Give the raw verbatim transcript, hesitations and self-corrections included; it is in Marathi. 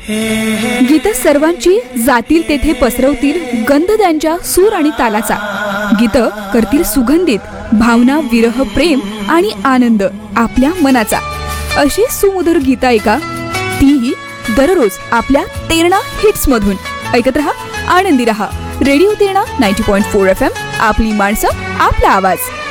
गीतं सर्वांची जातील तेथे पसरवतील गंध त्यांच्या सूर आणि तालाचा. गीतं करतील सुगंधित भावना, विरह, प्रेम आणि आनंद आपल्या मनाचा. अशी सुमधुर गीतं ऐका, तीही दररोज आपल्या तेरणा हिट्स मधून. ऐकत रहा, आनंदी रहा. Radio Terna ninety point four F M, आपली माणसं, आपला आवाज.